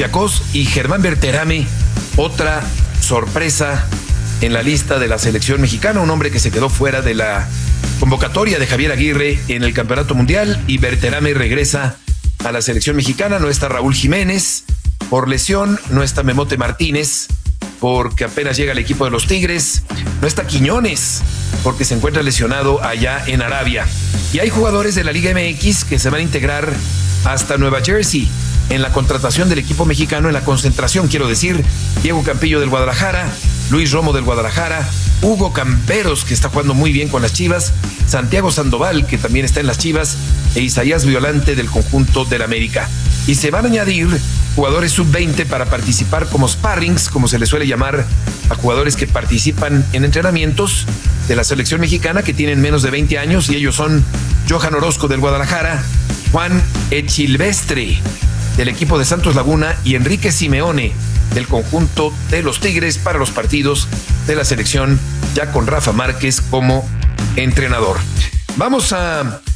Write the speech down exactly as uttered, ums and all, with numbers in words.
Olympiacos, y Germán Berterame, otra sorpresa en la lista de la selección mexicana, un hombre que se quedó fuera de la convocatoria de Javier Aguirre en el Campeonato Mundial, y Berterame regresa a la selección mexicana. No está Raúl Jiménez por lesión, no está Memote Martínez porque apenas llega al equipo de los Tigres, no está Quiñones porque se encuentra lesionado allá en Arabia, y hay jugadores de la Liga M X que se van a integrar hasta Nueva Jersey en la contratación del equipo mexicano, en la concentración, quiero decir. Diego Campillo del Guadalajara, Luis Romo del Guadalajara, Hugo Camberos, que está jugando muy bien con las Chivas, Santiago Sandoval, que también está en las Chivas, e Isaías Violante del conjunto del América. Y se van a añadir jugadores sub veinte para participar como sparrings, como se les suele llamar a jugadores que participan en entrenamientos de la selección mexicana, que tienen menos de veinte años, y ellos son Johan Orozco del Guadalajara, Juan Echilvestre del equipo de Santos Laguna y Enrique Simeone del conjunto de los Tigres para los partidos de la selección, ya con Rafa Márquez como entrenador. Vamos a